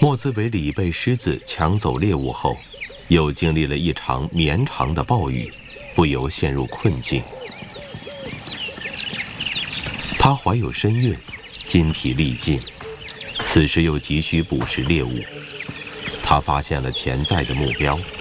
莫兹维里被狮子抢走猎物后，又经历了一场绵长的暴雨，不由陷入困境。他怀有身孕，筋疲力尽，此时又急需捕食猎物。他发现了潜在的目标，